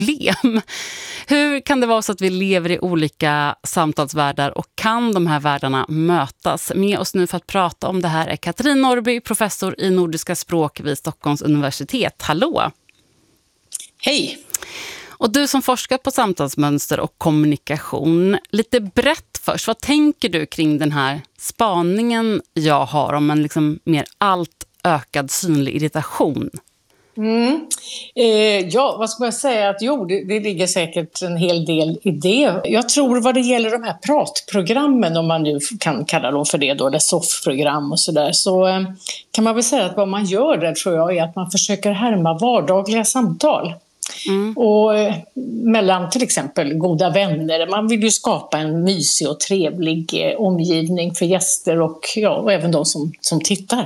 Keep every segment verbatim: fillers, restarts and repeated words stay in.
problem. Hur kan det vara så att vi lever i olika samtalsvärldar och kan de här världarna mötas? Med oss nu för att prata om det här är Katrin Norrby, professor i nordiska språk vid Stockholms universitet. Hallå! Hej! Och du som forskat på samtalsmönster och kommunikation, lite brett först, vad tänker du kring den här spaningen jag har om en liksom mer allt ökad synlig irritation? Mm. Eh, ja, vad ska man säga? Att jo, det, det ligger säkert en hel del i det. Jag tror vad det gäller de här pratprogrammen, om man nu kan kalla dem för det då, eller S O F-program och sådär, så eh, kan man väl säga att vad man gör där, tror jag, är att man försöker härma vardagliga samtal. Mm. Och eh, mellan till exempel goda vänner. Man vill ju skapa en mysig och trevlig eh, omgivning för gäster och, ja, och även de som, som tittar.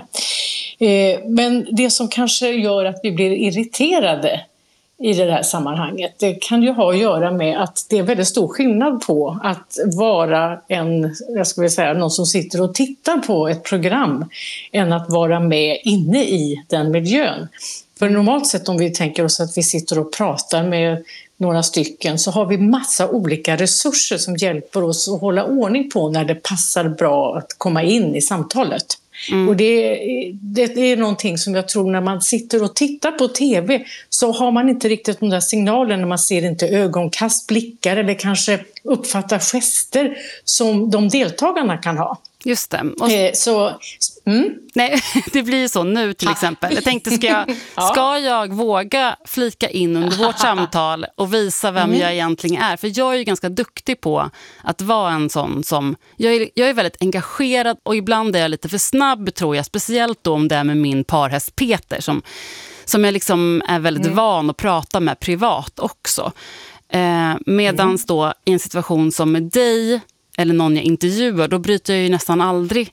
Eh, men det som kanske gör att vi blir irriterade i det här sammanhanget, det kan ju ha att göra med att det är väldigt stor skillnad på att vara en, jag skulle säga, någon som sitter och tittar på ett program än att vara med inne i den miljön. För normalt sett, om vi tänker oss att vi sitter och pratar med några stycken, så har vi massa olika resurser som hjälper oss att hålla ordning på när det passar bra att komma in i samtalet. Mm. Och det, det är någonting som jag tror, när man sitter och tittar på tv, så har man inte riktigt de där signalerna. Man ser inte ögonkast, blickar eller kanske uppfattar gester som de deltagarna kan ha. Just det. Och... Eh, så... Mm. Nej, det blir ju så nu till exempel. Jag tänkte, ska jag, ska jag våga flika in under vårt samtal och visa vem mm. jag egentligen är? För jag är ju ganska duktig på att vara en sån som... Jag är, jag är väldigt engagerad och ibland är jag lite för snabb, tror jag. Speciellt då om det är med min parhäst Peter, som, som jag liksom är väldigt mm. van att prata med privat också. Eh, medans då i en situation som med dig eller någon jag intervjuar, då bryter jag ju nästan aldrig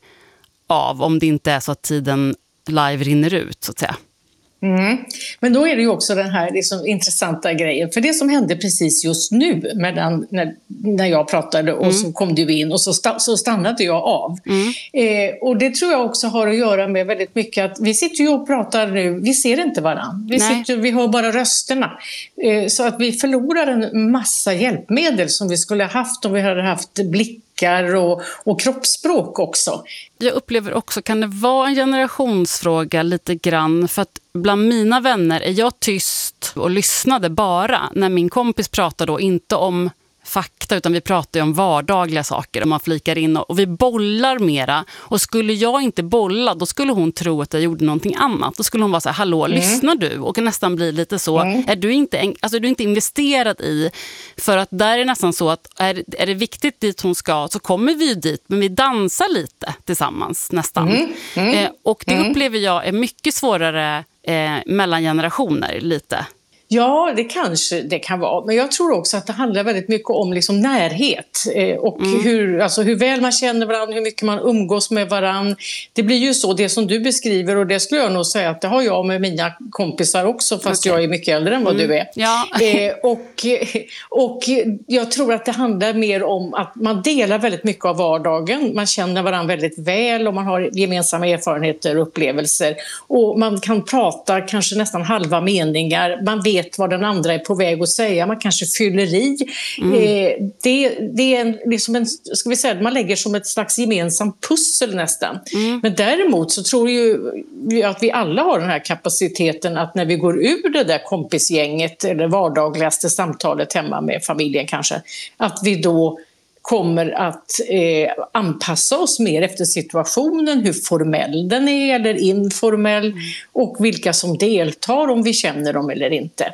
av, om det inte är så att tiden live rinner ut, så att säga. Mm. Men då är det ju också den här liksom intressanta grejen. För det som hände precis just nu, medan, när, när jag pratade och mm. så kom du in och så, sta, så stannade jag av. Mm. Eh, och det tror jag också har att göra med väldigt mycket att vi sitter ju och pratar nu, vi ser inte varann. Vi, sitter, vi hör bara rösterna. Eh, så att vi förlorar en massa hjälpmedel som vi skulle ha haft om vi hade haft blick Och, och kroppsspråk också. Jag upplever också, kan det vara en generationsfråga lite grann, för att bland mina vänner är jag tyst och lyssnade bara när min kompis pratade då inte om fakta, utan vi pratar ju om vardagliga saker och man flikar in och, och vi bollar mera. Och skulle jag inte bolla, då skulle hon tro att jag gjorde någonting annat. Då skulle hon vara så här: hallå, mm. lyssnar du? Och nästan bli lite så, mm. är, du inte, alltså, är du inte investerad i? För att där är nästan så att är, är det viktigt dit hon ska, så kommer vi ju dit, men vi dansar lite tillsammans nästan. Mm. Mm. Eh, och det upplever jag är mycket svårare eh, mellan generationer lite. Ja, det kanske det kan vara. Men jag tror också att det handlar väldigt mycket om liksom närhet eh, och mm. hur, alltså hur väl man känner varandra, hur mycket man umgås med varandra. Det blir ju så, det som du beskriver, och det skulle jag nog säga att det har jag med mina kompisar också, fast okay. jag är mycket äldre än vad mm. du är. Ja. eh, och, och jag tror att det handlar mer om att man delar väldigt mycket av vardagen. Man känner varandra väldigt väl och man har gemensamma erfarenheter och upplevelser. Och man kan prata kanske nästan halva meningar. Man vet vad den andra är på väg att säga. Man kanske fyller i. Mm. Eh, det, det är en, liksom en, ska vi säga, man lägger som ett slags gemensam pussel nästan. Mm. Men däremot så tror jag att vi alla har den här kapaciteten att när vi går ur det där kompisgänget eller vardagligaste samtalet hemma med familjen kanske, att vi då kommer att eh, anpassa oss mer efter situationen, hur formell den är eller informell, mm. och vilka som deltar, om vi känner dem eller inte.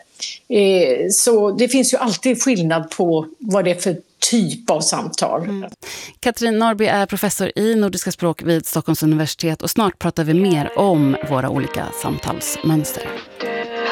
Eh, så det finns ju alltid skillnad på vad det är för typ av samtal. Mm. Katrin Norrby är professor i nordiska språk vid Stockholms universitet och snart pratar vi mer om våra olika samtalsmönster.